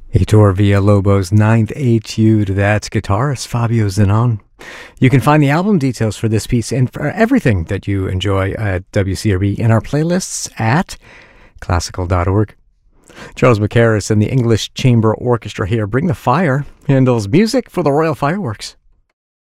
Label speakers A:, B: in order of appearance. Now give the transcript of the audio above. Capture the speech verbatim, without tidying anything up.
A: Heitor Villalobos' ninth Etude. That's guitarist Fabio Zinone. You can find the album details for this piece and for everything that you enjoy at W C R B in our playlists at classical dot org. Charles Mackerras and the English Chamber Orchestra here bring the fire. Handel's music for the Royal Fireworks.